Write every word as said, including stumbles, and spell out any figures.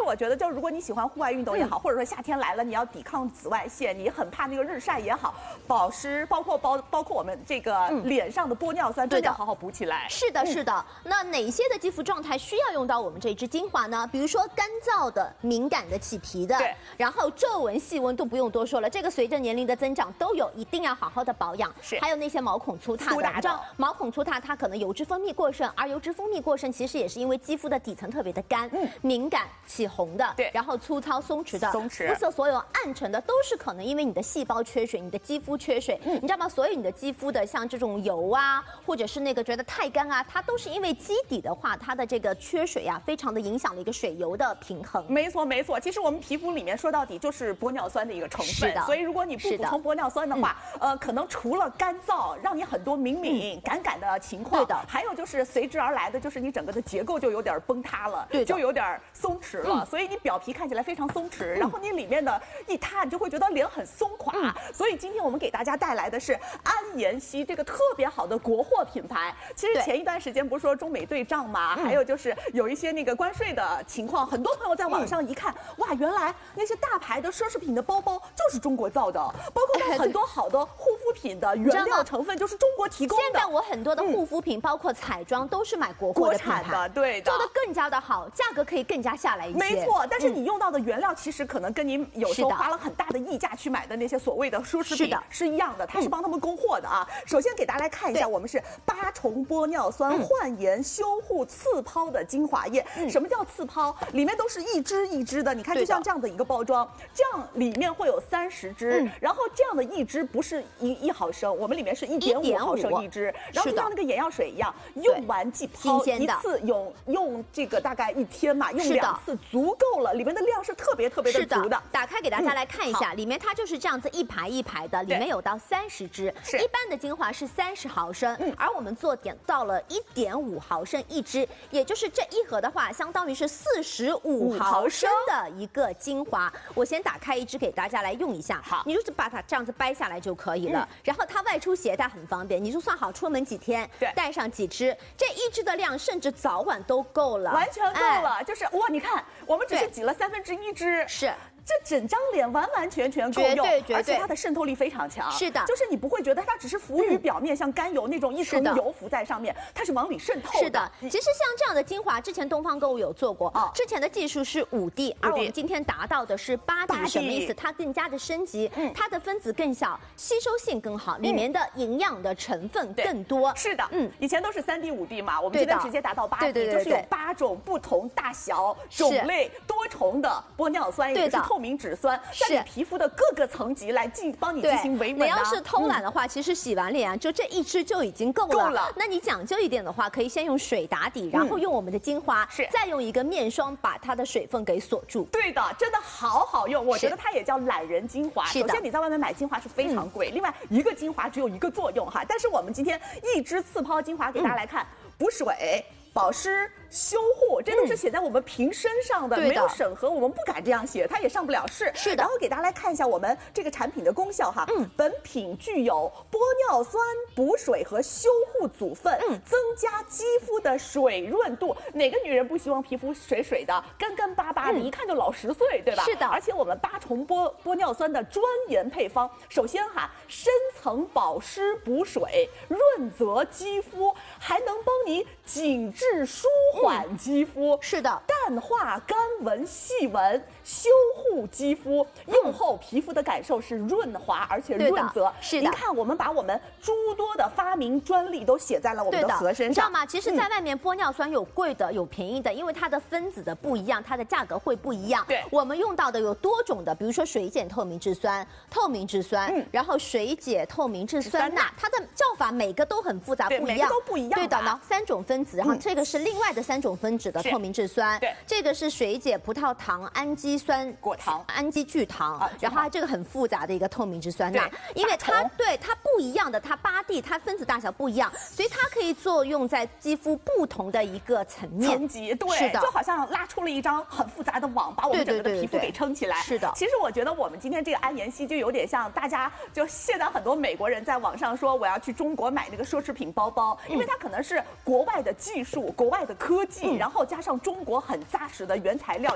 我觉得，就如果你喜欢户外运动也好，嗯、或者说夏天来了你要抵抗紫外线，你很怕那个日晒也好，保湿包括包包括我们这个脸上的玻尿酸，真的要好好补起来。 是的，是的。嗯、那哪些的肌肤状态需要用到我们这支精华呢？比如说干燥的、敏感的、起皮的， 对， 然后皱纹、细纹都不用多说了，这个随着年龄的增长都有，一定要好好的保养。 是， 还有那些毛孔粗大的，你知道毛孔粗大，它可能油脂分泌过剩，而油脂分泌过剩其实也是因为肌肤的底层特别的干、嗯、敏感、起红的， 对， 然后粗糙松弛的， 松弛， 肤色所有暗沉的，都是可能因为你的细胞缺水，你的肌肤缺水，嗯、你知道吗？所有你的肌肤的像这种油啊，或者是那个觉得太干啊，它都是因为基底的话，它的这个缺水啊，非常的影响了一个水油的平衡。 没错，没错。其实我们皮肤里面说到底就是玻尿酸的一个成分， 是的。 所以如果你不补充玻尿酸的话，嗯、呃，可能除了干燥，让你很多敏敏、嗯、感感的情况， 对的。 还有就是随之而来的就是你整个的结构就有点崩塌了， 对， 就有点松弛了， 嗯、 所以你表皮看起来非常松弛，嗯、然后你里面的一塌，你就会觉得脸很松垮。嗯、所以今天我们给大家带来的是安妍希这个特别好的国货品牌。其实前一段时间不是说中美对账嘛，嗯、还有就是有一些那个关税的情况，很多朋友在网上一看，嗯、哇，原来那些大牌的奢侈品的包包就是中国造的，包括到很多好的护肤品的原料成分就是中国提供的。 现在我很多的护肤品，嗯、包括彩妆都是买国货的品牌， 国产的，对的， 做的更加的好，价格可以更加下来一些。 没错，但是你用到的原料其实可能跟你有时候花了很大的溢价去买的那些所谓的奢侈品是一样的，它是帮他们供货的啊。嗯、首先给大家来看一下，我们是八重玻尿酸焕颜修护次抛的精华液。嗯、什么叫次抛？里面都是一支一支的，你看就像这样的一个包装，这样里面会有三十支，嗯、然后这样的一支不是一一毫升，我们里面是一点五毫升一支，然后就像那个眼药水一样，用完即抛，一次用用这个大概一天嘛，用两次足够了，里面的量是特别特别的足的。 打开给大家来看一下，嗯、里面它就是这样子一排一排的，里面有到三十支，一般的精华是三十毫升，嗯、而我们做点到了一点五毫升一支，也就是这一盒的话，相当于是四十五毫升的一个精华。我先打开一支给大家来用一下， 好， 你就是把它这样子掰下来就可以了。嗯、然后它外出携带很方便，你就算好出门几天， 对， 带上几支，这一支的量甚至早晚都够了， 完全够了。哎、就是哇，你看，我们只是挤了三分之一支， 是。 这整张脸完完全全够用，而且它的渗透力非常强。 是的， 就是你不会觉得它只是浮于表面，嗯、像甘油那种一层油浮在上面，它是往里渗透的。 是的，其实像这样的精华，之前东方购物有做过，哦、之前的技术是五 D， 而我们今天达到的是八 D， 什么意思？它更加的升级，嗯、它的分子更小，吸收性更好，里面的营养的成分更多。 是的，嗯，以前都是三 D、五 D 嘛，我们今天直接达到八 D， 就是有八种不同大小、种类、多重的玻尿酸，也就是透明质酸。在你皮肤的各个层级来进帮你进行维稳、啊。 你要是偷懒的话，嗯、其实洗完脸啊，就这一支就已经够了。 够了。 那你讲究一点的话，可以先用水打底，然后用我们的精华， 是、嗯、 再用一个面霜把它的水分给锁住。 对的，真的好好用。我觉得它也叫懒人精华。首先你在外面买精华是非常贵，嗯、另外一个精华只有一个作用哈。但是我们今天一支次抛精华给大家来看，嗯、补水、保湿、修护，这都是写在我们瓶身上的，嗯、没有审核，我们不敢这样写，它也上不了市。 是的。 然后给大家来看一下我们这个产品的功效哈，嗯，本品具有玻尿酸补水和修护组分，嗯，增加肌肤的水润度。哪个女人不希望皮肤水水的、干干巴巴的，嗯、一看就老十岁，对吧？ 是的。 而且我们八重玻玻尿酸的专研配方，首先哈，深层保湿补水，润泽肌肤，还能帮你紧致舒缓肌肤。嗯、 是的， 淡化干纹细纹，修护肌肤，用后皮肤的感受是润滑而且润泽。 是的， 您看我们把我们诸多的发明专利都写在了我们的盒身上， 你知道吗？其实，在外面玻尿酸有贵的，有便宜的，因为它的分子的不一样，它的价格会不一样。 对， 我们用到的有多种的，比如说水解透明质酸、透明质酸，嗯、然后水解透明质酸钠，它的叫法每个都很复杂，不一样， 都不一样。 对的呢，三种分子，然后这个是另外的三种分子的透明质酸， 对， 这个是水解葡萄糖氨基酸果糖、 氨基聚糖， 啊、 然后它这个很复杂的一个透明质酸钠，因为它对它不一样的，它八 D 它分子大小不一样，所以它可以作用在肌肤不同的一个层面层级，对， 是的， 就好像拉出了一张很复杂的网，把我们整个的皮肤给撑起来。 是的， 其实我觉得我们今天这个安妍希就有点像大家，就现在很多美国人在网上说我要去中国买那个奢侈品包包，因为它可能是国外的技术、国外的科技，嗯、然后加上中国很扎实的原材料。